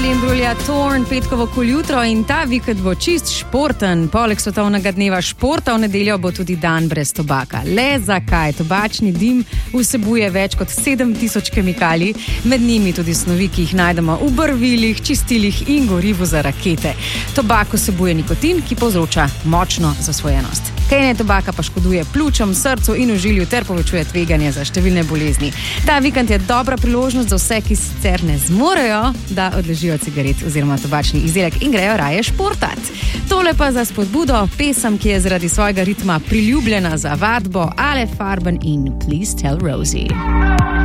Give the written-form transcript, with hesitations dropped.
prijatelji, in brulja Torn, petkovo koljutro in ta vikend bo čist športen. Poleg svetovnega dneva športa v nedeljo bo tudi dan brez tobaka. Le zakaj? Tobačni dim vsebuje več kot 7000 kemikalij, med njimi tudi snovi, ki jih najdemo v barvilih, čistilih in gorivu za rakete. Tobak vsebuje nikotin, ki povzroča močno zasvojenost. Kajenje tobaka pa škoduje pljučem, srcu in ožilju ter povečuje tveganje za številne bolezni. Ta vikend je dobra priložnost za vse, ki sicer ne zmorejo, da odložijo cigaret oziroma tobačni izdelek in grejo raje športat. Tole pa za spodbudo pesem, ki je zaradi svojega ritma priljubljena za vadbo, Ale Farben in Please Tell Rosie.